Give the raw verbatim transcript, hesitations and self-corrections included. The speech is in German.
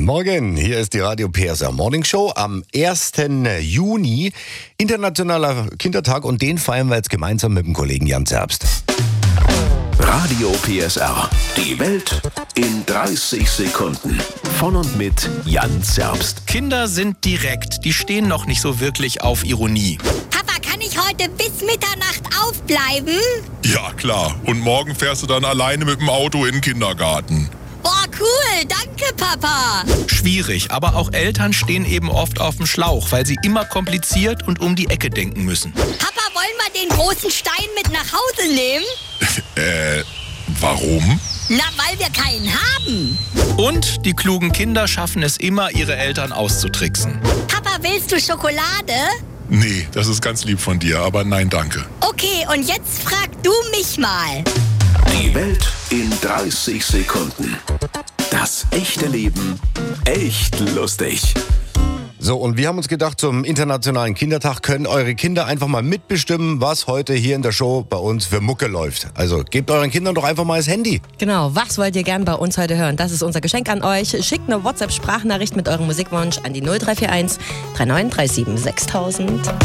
Guten Morgen, hier ist die Radio P S R Morning Show am ersten Juni, Internationaler Kindertag, und den feiern wir jetzt gemeinsam mit dem Kollegen Jan Zerbst. Radio P S R, die Welt in dreißig Sekunden. Von und mit Jan Zerbst. Kinder sind direkt, die stehen noch nicht so wirklich auf Ironie. Papa, kann ich heute bis Mitternacht aufbleiben? Ja, klar. Und morgen fährst du dann alleine mit dem Auto in den Kindergarten. Boah, cool, danke Papa. Schwierig, aber auch Eltern stehen eben oft auf dem Schlauch, weil sie immer kompliziert und um die Ecke denken müssen. Papa, wollen wir den großen Stein mit nach Hause nehmen? Äh, warum? Na, weil wir keinen haben. Und die klugen Kinder schaffen es immer, ihre Eltern auszutricksen. Papa, willst du Schokolade? Nee, das ist ganz lieb von dir, aber nein, danke. Okay, und jetzt frag du mich mal. Die Welt in dreißig Sekunden. Das echte Leben echt lustig. So, und wir haben uns gedacht, zum Internationalen Kindertag können eure Kinder einfach mal mitbestimmen, was heute hier in der Show bei uns für Mucke läuft. Also gebt euren Kindern doch einfach mal das Handy. Genau, was wollt ihr gern bei uns heute hören? Das ist unser Geschenk an euch. Schickt eine WhatsApp-Sprachnachricht mit eurem Musikwunsch an die null drei vier eins drei neun drei sieben sechstausend.